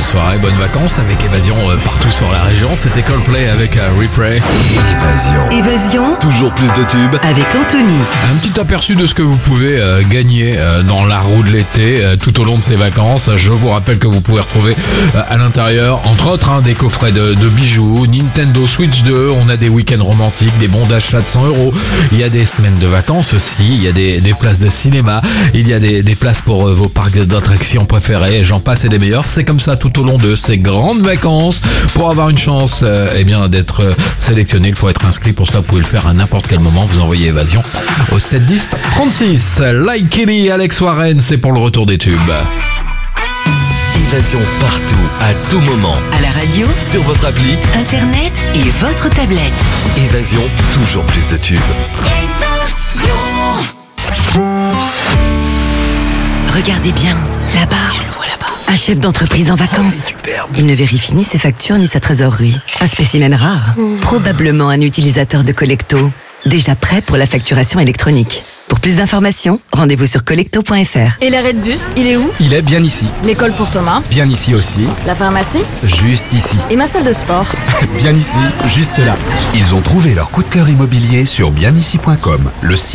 soirée, bonnes vacances avec Évasion partout sur la région. C'était Coldplay avec Replay. Évasion. Toujours plus de tubes. Avec Anthony. Un petit aperçu de ce que vous pouvez gagner dans la roue de l'été tout au long de ces vacances. Je vous rappelle que vous pouvez retrouver à l'intérieur, entre autres, des coffrets de bijoux, Nintendo Switch 2, on a des week-ends romantiques, des bons d'achat de 100€. Il y a des semaines de vacances aussi, il y a des places de cinéma, il y a des places pour vos parcs d'attractions préférés, j'en passe et des meilleurs. C'est comme ça tout au long de ces grandes vacances. Pour avoir une chance d'être sélectionné, il faut être inscrit. Pour cela, vous pouvez le faire à n'importe quel moment. Vous envoyez Évasion au 710 36. Like Kelly, Alex Warren, c'est pour le retour des tubes. Évasion partout, à tout moment. À la radio, Sur votre appli, internet et votre tablette. Évasion, toujours plus de tubes. Regardez bien, là-bas. Je le vois là-bas. Un chef d'entreprise en vacances. Superbe. Il ne vérifie ni ses factures ni sa trésorerie. Un spécimen rare. Probablement un utilisateur de Collecto. Déjà prêt pour la facturation électronique. Pour plus d'informations, rendez-vous sur collecto.fr. Et l'arrêt de bus, il est où? Il est bien ici. L'école pour Thomas? Bien ici aussi. La pharmacie? Juste ici. Et ma salle de sport? Bien ici, juste là. Ils ont trouvé leur coup de cœur immobilier sur bienici.com, le site